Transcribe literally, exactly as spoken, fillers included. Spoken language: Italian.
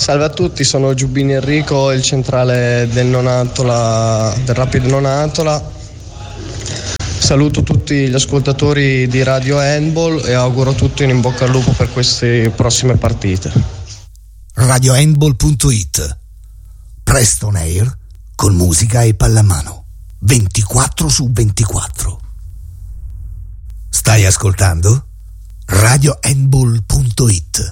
Salve a tutti, sono Giubbini Enrico, il centrale del Nonantola, del Rapido Nonantola. Saluto tutti gli ascoltatori di Radio Handball e auguro a tutti un in bocca al lupo per queste prossime partite. radio handball punto it. Presto on air con musica e pallamano ventiquattro su ventiquattro. Stai ascoltando radio handball punto it.